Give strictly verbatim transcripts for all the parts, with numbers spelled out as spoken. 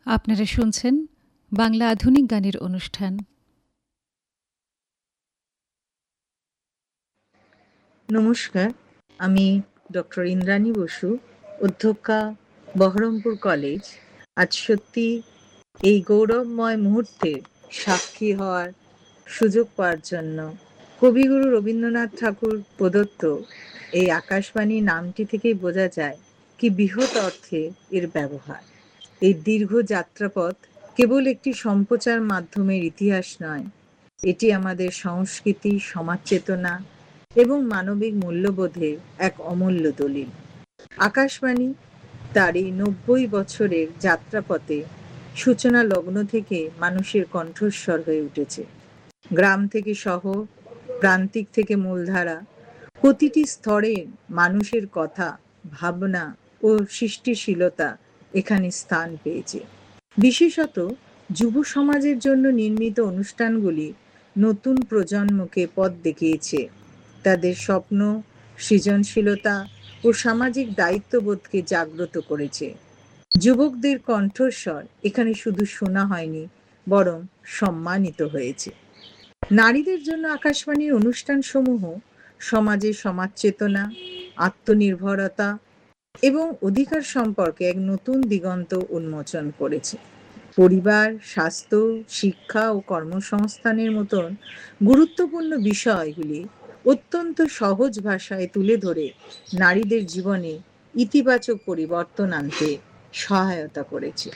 আপনারা শুনছেন বাংলা আধুনিক গানের অনুষ্ঠান। নমস্কার, আমি ডক্টর ইন্দ্রাণী বসু, অধ্যক্ষা, বহরমপুর কলেজ। আজ সত্যি এই গৌরবময় মুহূর্তের সাক্ষী হওয়ার সুযোগ পাওয়ার জন্য কবিগুরু রবীন্দ্রনাথ ঠাকুর প্রদত্ত এই আকাশবাণী নামটি থেকেই বোঝা যায় কি বৃহৎ অর্থে এর ব্যবহার। এই দীর্ঘ যাত্রাপথ কেবল একটি সম্প্রচার মাধ্যমের ইতিহাস নয়, এটি আমাদের সংস্কৃতি, সমাজ চেতনা এবং মানবিক মূল্যবোধের এক অমূল্য দলিল। আকাশবাণী তার এই নব্বই বছরের যাত্রাপথে সূচনা লগ্ন থেকে মানুষের কণ্ঠস্বর হয়ে উঠেছে। গ্রাম থেকে শহর, প্রান্তিক থেকে মূলধারা, প্রতিটি স্তরের মানুষের কথা, ভাবনা ও সৃষ্টিশীলতা এখানে স্থান পেয়েছে। বিশেষত যুব সমাজের জন্য নির্মিত অনুষ্ঠানগুলি নতুন প্রজন্মকে পথ দেখিয়েছে, তাদের স্বপ্ন, সৃজনশীলতা ও সামাজিক দায়িত্ববোধকে জাগ্রত করেছে। যুবকদের কণ্ঠস্বর এখানে শুধু শোনা হয়নি, বরং সম্মানিত হয়েছে। নারীদের জন্য আকাশবাণীর অনুষ্ঠানসমূহ সমাজের সমাজ চেতনা, আত্মনির্ভরতা এবং অধিকার সম্পর্কে এক নতুন দিগন্ত উন্মোচন করেছে। পরিবার, স্বাস্থ্য, শিক্ষা ও কর্মসংস্থানের মতন গুরুত্বপূর্ণ বিষয়গুলি অত্যন্ত সহজ ভাষায় তুলে ধরে নারীদের জীবনে ইতিবাচক পরিবর্তন আনতে সহায়তা করেছে।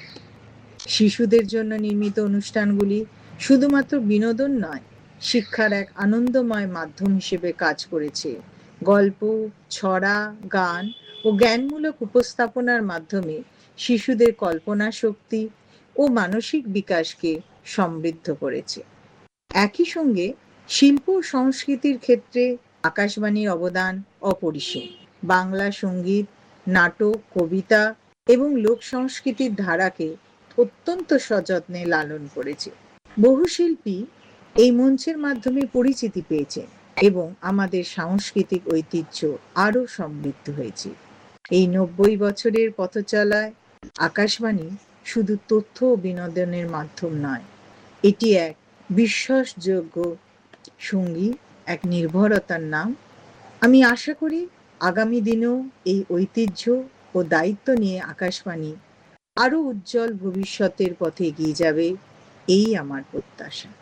শিশুদের জন্য নির্মিত অনুষ্ঠানগুলি শুধুমাত্র বিনোদন নয়, শিক্ষার এক আনন্দময় মাধ্যম হিসেবে কাজ করেছে। গল্প, ছড়া, গান ও জ্ঞানমূলক উপস্থাপনার মাধ্যমে শিশুদের কল্পনা শক্তি ও মানসিক বিকাশকে সমৃদ্ধ করেছে। একই সঙ্গে শিল্প ও সংস্কৃতির ক্ষেত্রে আকাশবাণীর অবদান অপরিসীম। বাংলা সঙ্গীত, নাটক, কবিতা এবং লোক সংস্কৃতির ধারাকে অত্যন্ত সযত্নে লালন করেছে। বহু শিল্পী এই মঞ্চের মাধ্যমে পরিচিতি পেয়েছে এবং আমাদের সাংস্কৃতিক ঐতিহ্য আরো সমৃদ্ধ হয়েছে। এই নব্বই বছরের পথচলায় আকাশবাণী শুধু তথ্য ও বিনোদনের মাধ্যম নয়, এটি এক বিশ্বাসযোগ্য সঙ্গী, এক নির্ভরতার নাম। আমি আশা করি আগামী দিনেও এই ঐতিহ্য ও দায়িত্ব নিয়ে আকাশবাণী আরো উজ্জ্বল ভবিষ্যতের পথে এগিয়ে যাবে, এই আমার প্রত্যাশা।